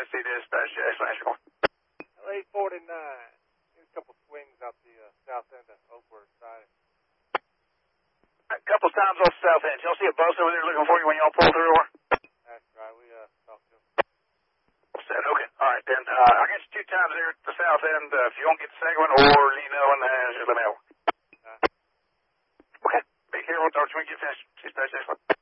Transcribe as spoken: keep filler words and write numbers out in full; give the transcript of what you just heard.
S C dispatch, Jackson, National. eight forty-nine. Need a couple swings out the uh, south end of Oakwood side. A couple times off the south end. Y'all see a bus over there looking for you when y'all pull through? Or? That's right. We uh, talked to him. Said, okay. All right, then. Uh, I got you two times there at the south end. Uh, if you don't get the second one or, you know, and uh, just let me know. Uh, Okay. Be careful. Talk to you when you get finished. Dispatch, Jackson.